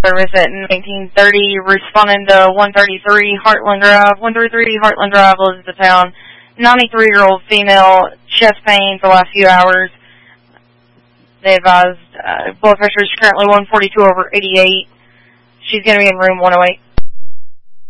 service at 1930, responding to 133 Heartland Drive. 133 Heartland Drive, Elizabethtown. 93-year-old female, chest pain for the last few hours. They advised blood pressure is currently 142/88. She's going to be in room 108.